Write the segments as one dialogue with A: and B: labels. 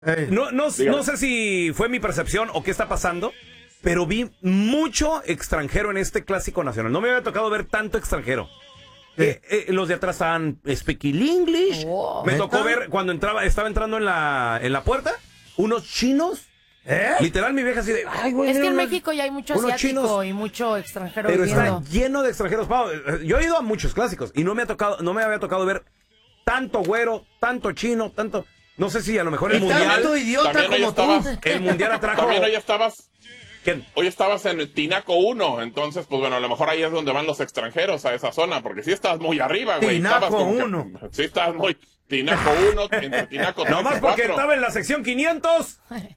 A: No sé si fue mi percepción o qué está pasando, pero vi mucho extranjero en este clásico nacional. No me había tocado ver tanto extranjero. Los de atrás estaban speaking English. Me tocó ver cuando estaba entrando en la puerta, unos chinos. Literal, mi vieja así de... Ay, güey,
B: es que en México ya hay mucho asiático chinos, y mucho extranjero
A: pero
B: viviendo.
A: está lleno de extranjeros. Yo he ido a muchos clásicos y no me había tocado ver tanto güero, tanto chino, tanto... No sé si a lo mejor el mundial...
C: Tanto idiota como tú.
A: El mundial atrajo...
D: También hoy estabas...
A: ¿Quién?
D: Hoy estabas en Tinaco 1, entonces, pues bueno, a lo mejor ahí es donde van los extranjeros a esa zona, porque sí estás muy arriba, güey.
C: Tinaco 1.
D: Sí estás muy... Tinaco 1, entre Tinaco 3
A: No más porque estaba en la sección 500.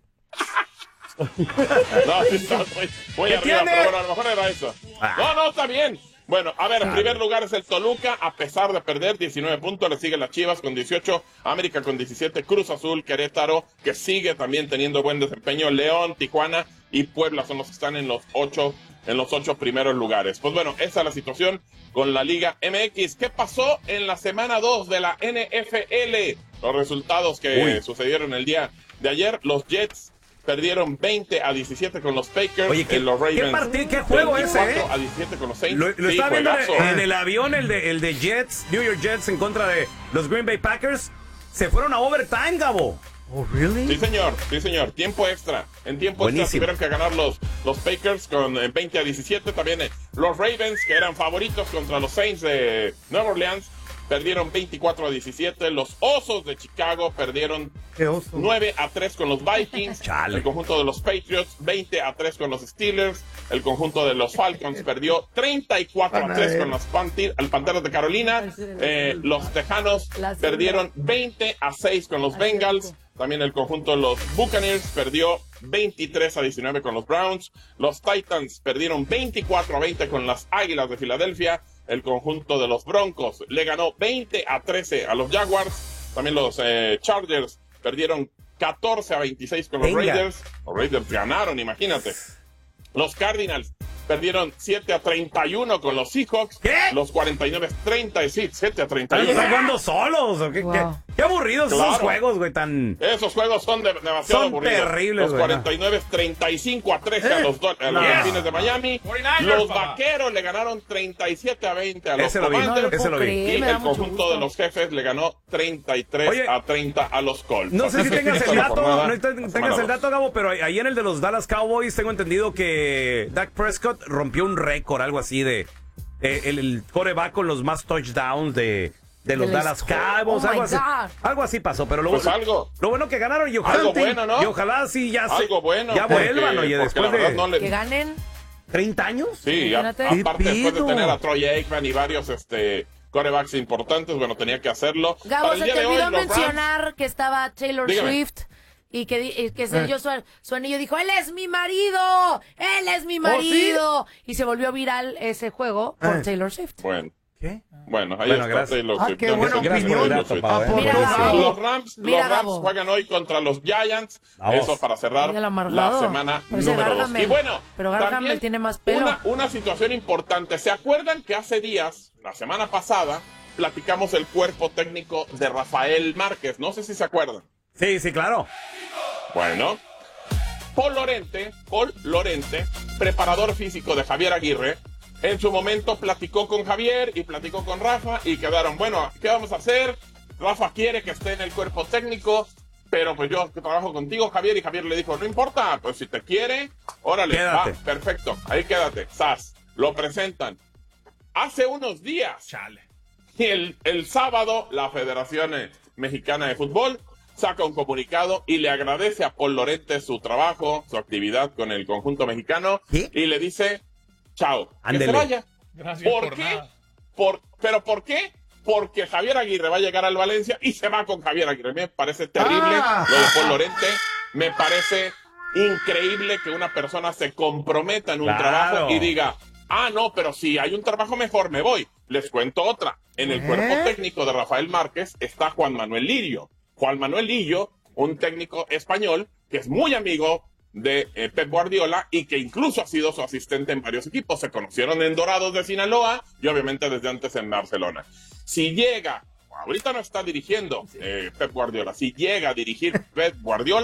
D: No, sí estás muy arriba,
A: tiene?
D: pero bueno, a lo mejor era eso. No, está bien. Bueno, a ver, en primer lugar es el Toluca, a pesar de perder 19 puntos, le sigue las Chivas con 18, América con 17, Cruz Azul, Querétaro, que sigue también teniendo buen desempeño, León, Tijuana y Puebla son los que están en los 8 primeros lugares. Pues bueno, esa es la situación con la Liga MX. ¿Qué pasó en la semana 2 de la NFL? Los resultados que sucedieron el día de ayer, los Jets perdieron 20-17 con los Packers.
A: Oye,
D: los Ravens.
A: ¿qué juego ese,
D: 24-17 con los Saints.
A: Lo
D: sí,
A: estaba viendo
D: juegazo.
A: en el avión, el de Jets, New York Jets en contra de los Green Bay Packers. Se fueron a overtime, Gabo.
C: Oh, really?
D: Sí, señor. Tiempo extra. En tiempo extra tuvieron que ganar los Packers con 20-17. También los Ravens, que eran favoritos contra los Saints de Nueva Orleans, perdieron 24-17. Los Osos de Chicago perdieron 9-3 con los Vikings.
A: Chale.
D: El conjunto de los Patriots 20-3 con los Steelers. El conjunto de los Falcons perdió 34-3 con los Panteras de Carolina. Los Tejanos perdieron 20-6 con los Bengals. También el conjunto de los Buccaneers perdió 23-19 con los Browns. Los Titans perdieron 24-20 con las Águilas de Filadelfia. El conjunto de los Broncos le ganó 20-13 a los Jaguars. También los Chargers perdieron 14-26 con los Raiders. Los Raiders ganaron, imagínate. Los Cardinals perdieron 7-31 con los Seahawks.
A: ¿Qué?
D: Los 49-30, sí, 7-31.
A: ¿Están jugando solos? ¿O qué aburridos esos juegos, güey, tan...
D: Esos juegos son demasiado aburridos.
A: Son terribles,
D: Los 49-35-13 a los Delfines de Miami. Los Vaqueros le ganaron 37-20 a los Commanders.
A: Ese lo vi.
D: Y el conjunto de los Jefes le ganó 33-30 a los Colts.
A: No sé si tengas el dato, Gabo, pero ahí en el de los Dallas Cowboys tengo entendido que Dak Prescott rompió un récord, algo así de el quarterback con los más touchdowns de los Dallas Cowboys, algo así pasó, pero lo bueno que ganaron y ojalá, y ojalá sí ya vuelvan, oye, después de
B: que ganen
A: 30 años.
D: Sí, aparte después de tener a Troy Aikman y varios quarterbacks importantes, bueno, tenía que hacerlo.
B: Gabo, se te olvidó mencionar que estaba Taylor Swift. Y que se dio su anillo, dijo, él es mi marido. ¿Oh, sí? Y se volvió viral ese juego por Taylor Swift.
D: Bueno.
A: ¿Qué?
D: Bueno, ahí está
A: gracias.
D: Taylor Swift.
C: Qué buena opinión.
D: Los Rams juegan hoy contra los Giants. Vamos. Eso para cerrar la semana número 2. Y bueno,
B: pero Gargamel tiene más pelo.
D: Una situación importante. ¿Se acuerdan que hace días, la semana pasada, platicamos el cuerpo técnico de Rafael Márquez? No sé si se acuerdan.
A: Sí, claro.
D: Bueno, Paul Lorente, preparador físico de Javier Aguirre, en su momento platicó con Javier y platicó con Rafa y quedaron, bueno, ¿qué vamos a hacer? Rafa quiere que esté en el cuerpo técnico, pero pues yo trabajo contigo, Javier, y Javier le dijo, no importa, pues si te quiere, órale, va, perfecto, ahí quédate, ¡zas! Lo presentan. Hace unos días, y el sábado, la Federación Mexicana de Fútbol saca un comunicado y le agradece a Paul Lorente su trabajo, su actividad con el conjunto mexicano, y le dice, chao, que se vaya.
E: Gracias
D: ¿Por qué? ¿Pero por qué? Porque Javier Aguirre va a llegar al Valencia y se va con Javier Aguirre. Me parece terrible lo de Paul Lorente. Me parece increíble que una persona se comprometa en un trabajo y diga, no, pero si hay un trabajo mejor, me voy. Les cuento otra. En el cuerpo técnico de Rafael Márquez está Juan Manuel Lillo. Juan Manuel Lillo, un técnico español que es muy amigo de Pep Guardiola y que incluso ha sido su asistente en varios equipos. Se conocieron en Dorados de Sinaloa y obviamente desde antes en Barcelona. Si llega ahorita no está dirigiendo Pep Guardiola. Si llega a dirigir Pep Guardiola,